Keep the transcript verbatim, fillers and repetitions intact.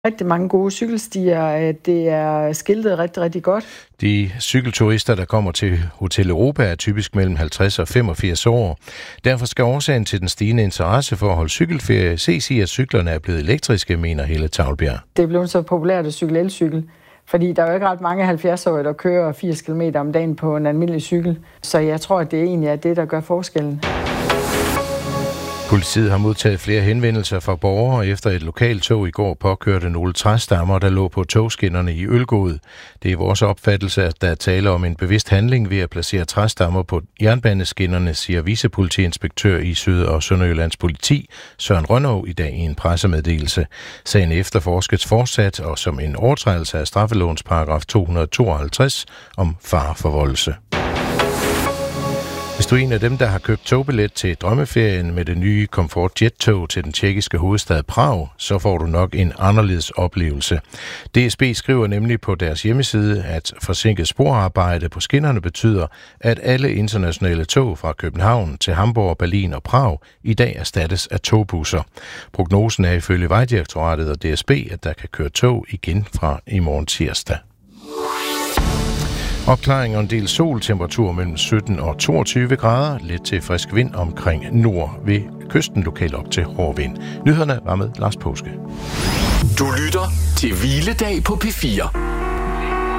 Rigtig mange gode cykelstier. Det er skiltet rigtig, rigtig godt. De cykelturister, der kommer til Hotel Europa, er typisk mellem halvtreds og femogfirs år. Derfor skal årsagen til den stigende interesse for at holde cykelferie ses i, at cyklerne er blevet elektriske, mener Helle Tavlbjerg. Det er blevet så populært at cykle elcykel, fordi der er jo ikke ret mange halvfjerds-årige, der kører firs kilometer om dagen på en almindelig cykel. Så jeg tror, at det egentlig er det, der gør forskellen. Politiet har modtaget flere henvendelser fra borgere efter et lokalt tog i går påkørte nogle træstammer, der lå på togskinnerne i Ølgod. Det er vores opfattelse, at der taler om en bevidst handling ved at placere træstammer på jernbaneskinnerne, siger vicepolitiinspektør i Syd- og Sønderjyllands politi, Søren Rønnow, i dag i en pressemeddelelse. Sagen efterforskes fortsat og som en overtrædelse af straffelovens paragraf to hundrede tooghalvtreds om fareforvoldelse. Hvis du er en af dem, der har købt togbillet til drømmeferien med det nye Comfort Jet-tog til den tjekkiske hovedstad Prag, så får du nok en anderledes oplevelse. D S B skriver nemlig på deres hjemmeside, at forsinket sporarbejde på skinnerne betyder, at alle internationale tog fra København til Hamburg, Berlin og Prag i dag erstattes af togbusser. Prognosen er ifølge Vejdirektoratet og D S B, at der kan køre tog igen fra i morgen tirsdag. Opklaring og en del sol, temperatur mellem sytten og toogtyve grader, lidt til frisk vind omkring nord ved kysten, lokalt op til hård vind. Nyhederne var med Lars Påske. Du lytter til Hviledag på P fire.